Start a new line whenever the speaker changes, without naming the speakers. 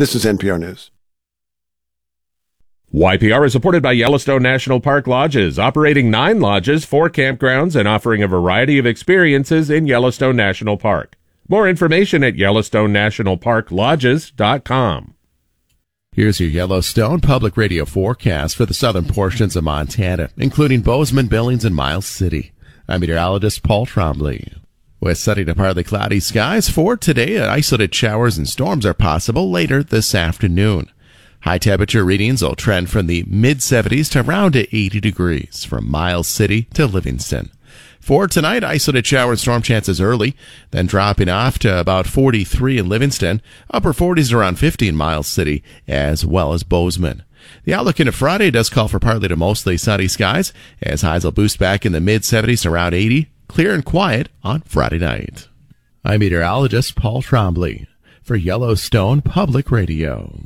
This is NPR News.
YPR is supported by Yellowstone National Park Lodges, operating 9 lodges, 4 campgrounds, and offering a variety of experiences in Yellowstone National Park. More information at YellowstoneNationalParkLodges.com.
Here's your Yellowstone Public Radio forecast for the southern portions of Montana, including Bozeman, Billings, and Miles City. I'm meteorologist Paul Trombley. With sunny to partly cloudy skies for today, isolated showers and storms are possible later this afternoon. High temperature readings will trend from the mid-70s to around 80 degrees from Miles City to Livingston. For tonight, isolated shower and storm chances early, then dropping off to about 43 in Livingston, upper 40s around 50 in Miles City, as well as Bozeman. The outlook into Friday does call for partly to mostly sunny skies, as highs will boost back in the mid-70s to around 80, clear and quiet on Friday night. I'm meteorologist Paul Trombley for Yellowstone Public Radio.